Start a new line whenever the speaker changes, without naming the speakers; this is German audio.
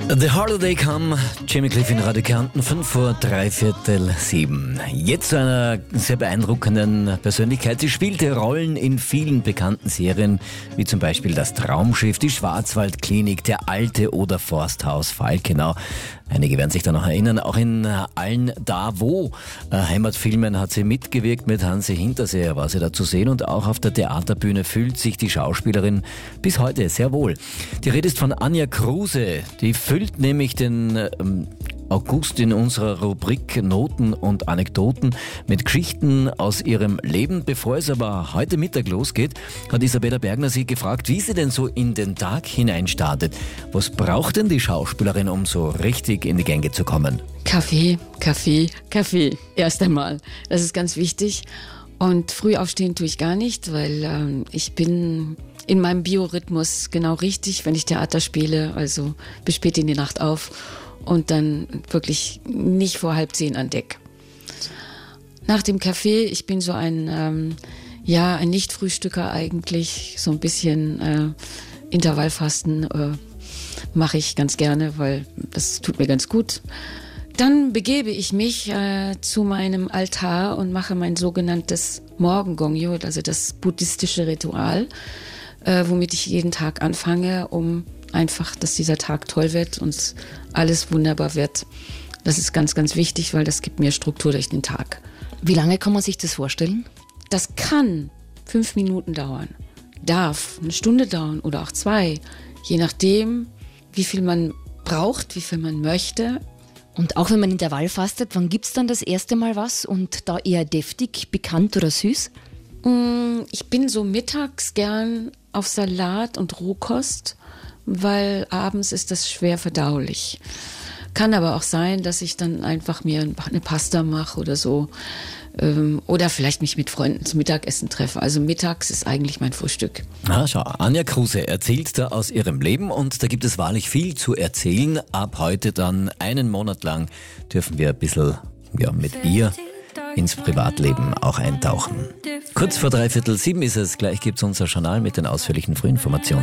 The Holiday Come, Jimmy Cliff in Radio Kärnten, 6:45. Jetzt zu einer sehr beeindruckenden Persönlichkeit. Sie spielte Rollen in vielen bekannten Serien, wie zum Beispiel Das Traumschiff, die Schwarzwaldklinik, Der Alte oder Forsthaus Falkenau. Einige werden sich da noch erinnern, auch in allen Heimatfilmen hat sie mitgewirkt. Mit Hansi Hinterseher war sie da zu sehen und auch auf der Theaterbühne fühlt sich die Schauspielerin bis heute sehr wohl. Die Rede ist von Anja Kruse, die füllt nämlich den August in unserer Rubrik Noten und Anekdoten mit Geschichten aus ihrem Leben. Bevor es aber heute Mittag losgeht, hat Isabella Bergner sie gefragt, wie sie denn so in den Tag hineinstartet. Was braucht denn die Schauspielerin, um so richtig in die Gänge zu kommen?
Kaffee. Erst einmal. Das ist ganz wichtig. Und früh aufstehen tue ich gar nicht, weil ich bin in meinem Biorhythmus genau richtig, wenn ich Theater spiele, also bis spät in die Nacht auf. Und dann wirklich nicht vor 9:30 an Deck. Nach dem Kaffee, ich bin so ein Nicht-Frühstücker eigentlich, so ein bisschen Intervallfasten mache ich ganz gerne, weil das tut mir ganz gut. Dann begebe ich mich zu meinem Altar und mache mein sogenanntes Morgengongyo, also das buddhistische Ritual, womit ich jeden Tag anfange, um einfach, dass dieser Tag toll wird und alles wunderbar wird. Das ist ganz, ganz wichtig, weil das gibt mir Struktur durch den Tag.
Wie lange kann man sich das vorstellen?
Das kann 5 Minuten dauern, darf 1 Stunde dauern oder auch 2, je nachdem, wie viel man braucht, wie viel man möchte.
Und auch wenn man Intervall fastet, wann gibt's dann das erste Mal was und da eher deftig, pikant oder süß?
Ich bin so mittags gern auf Salat und Rohkost, weil abends ist das schwer verdaulich. Kann aber auch sein, dass ich dann einfach mir eine Pasta mache oder so. Oder vielleicht mich mit Freunden zum Mittagessen treffe. Also mittags ist eigentlich mein Frühstück.
Schau, Anja Kruse erzählt da aus ihrem Leben und da gibt es wahrlich viel zu erzählen. Ab heute dann 1 Monat lang dürfen wir ein bisschen mit ihr ins Privatleben auch eintauchen. Kurz vor 6:45 ist es, gleich gibt's unser Journal mit den ausführlichen Frühinformationen.